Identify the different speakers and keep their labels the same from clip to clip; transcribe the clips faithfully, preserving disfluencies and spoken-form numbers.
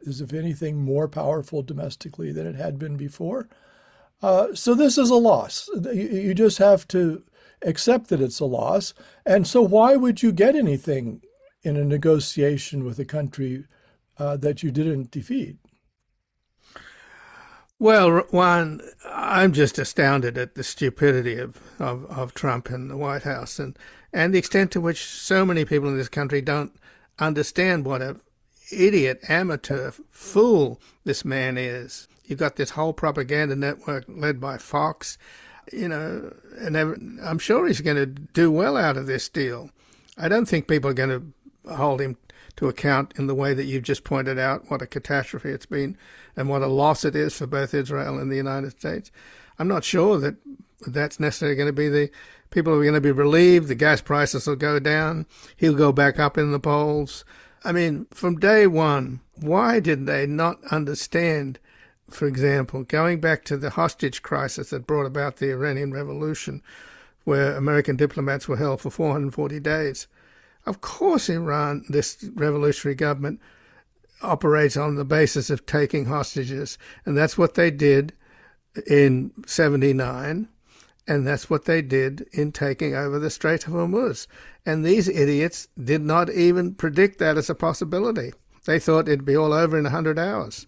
Speaker 1: is, if anything, more powerful domestically than it had been before. Uh, so this is a loss. You, you just have to accept that it's a loss. And so why would you get anything in a negotiation with a country uh, that you didn't defeat?
Speaker 2: Well, Juan, I'm just astounded at the stupidity of, of, of Trump and the White House, and, and the extent to which so many people in this country don't understand what an idiot, amateur, fool this man is. You've got this whole propaganda network led by Fox, you know, and I'm sure he's going to do well out of this deal. I don't think people are going to hold him to account in the way that you've just pointed out, what a catastrophe it's been and what a loss it is for both Israel and the United States. I'm not sure that that's necessarily going to be the people who are going to be relieved. The gas prices will go down. He'll go back up in the polls. I mean, from day one, why did they not understand, for example, going back to the hostage crisis that brought about the Iranian Revolution, where American diplomats were held for four hundred forty days? Of course, Iran, this revolutionary government, operates on the basis of taking hostages. And that's what they did in seventy-nine. And that's what they did in taking over the Strait of Hormuz. And these idiots did not even predict that as a possibility. They thought it'd be all over in one hundred hours.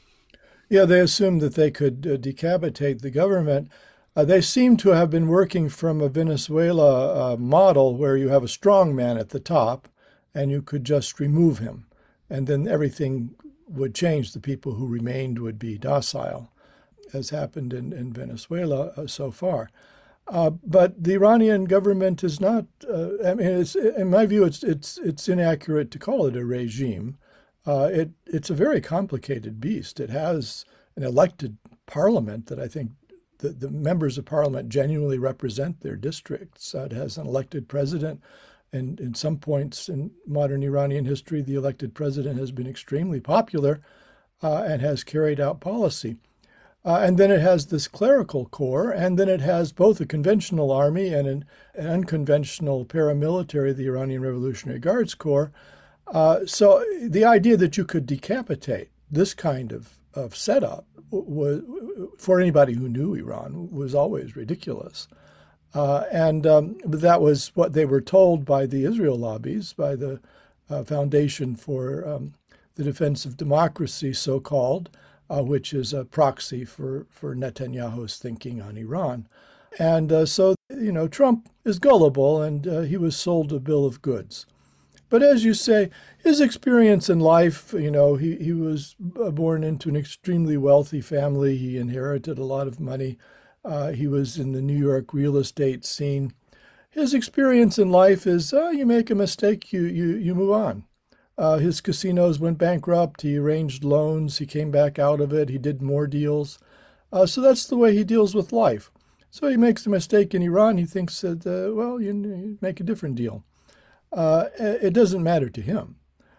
Speaker 1: Yeah, they assumed that they could uh, decapitate the government. Uh, they seem to have been working from a Venezuela uh, model where you have a strong man at the top and you could just remove him. And then everything would change. The people who remained would be docile, as happened in, in Venezuela uh, so far. Uh, but the Iranian government is not, uh, I mean, it's, in my view, it's, it's, it's inaccurate to call it a regime. Uh, it, it's a very complicated beast. It has an elected parliament that I think The, the members of parliament genuinely represent their districts. Uh, it has an elected president, and in some points in modern Iranian history, the elected president has been extremely popular uh, and has carried out policy. Uh, and then it has this clerical corps, and then it has both a conventional army and an, an unconventional paramilitary, the Iranian Revolutionary Guards Corps. Uh, so the idea that you could decapitate this kind of, of setup was, for anybody who knew Iran, was always ridiculous. Uh, and um, that was what they were told by the Israel lobbies, by the uh, Foundation for um, the Defense of Democracy, so-called, uh, which is a proxy for, for Netanyahu's thinking on Iran. And uh, so, you know, Trump is gullible, and uh, he was sold a bill of goods. But as you say, his experience in life, you know, he, he was born into an extremely wealthy family. He inherited a lot of money. Uh, he was in the New York real estate scene. His experience in life is, uh, you make a mistake, you you you move on. Uh, his casinos went bankrupt. He arranged loans. He came back out of it. He did more deals. Uh, so that's the way he deals with life. So he makes a mistake in Iran. He thinks that, uh, well, you, you make a different deal. Uh, it doesn't matter to him.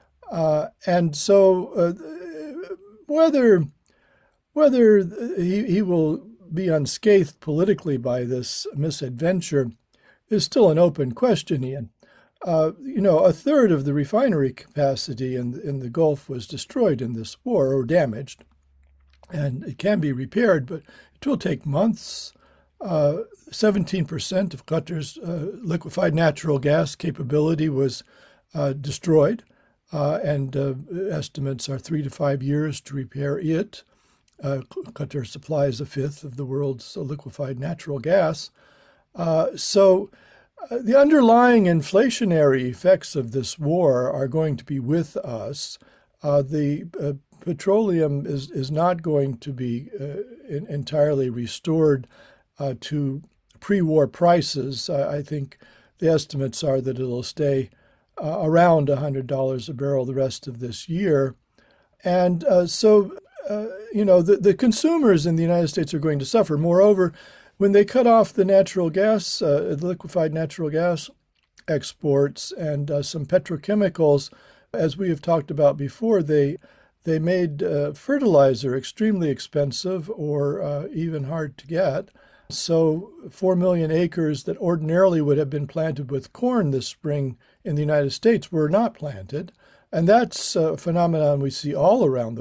Speaker 1: Uh, and so uh, whether whether he, he will be unscathed politically by this misadventure is still an open question, Ian. Uh, you know, a third of the refinery capacity in, in the Gulf was destroyed in this war or damaged, and it can be repaired, but it will take months. Uh, seventeen percent of Qatar's uh, liquefied natural gas capability was uh, destroyed, uh, and uh, estimates are three to five years to repair it. Uh, Qatar supplies a fifth of the world's liquefied natural gas. Uh, so uh, the underlying inflationary effects of this war are going to be with us. Uh, the uh, petroleum is, is not going to be uh, in, entirely restored Uh, to pre-war prices. Uh, I think the estimates are that it'll stay uh, around one hundred dollars a barrel the rest of this year. And uh, so, uh, you know, the, the consumers in the United States are going to suffer. Moreover, when they cut off the natural gas, uh, the liquefied natural gas exports and uh, some petrochemicals, as we have talked about before, they they made uh, fertilizer extremely expensive or uh, even hard to get. So four million acres that ordinarily would have been planted with corn this spring in the United States were not planted. And that's a phenomenon we see all around the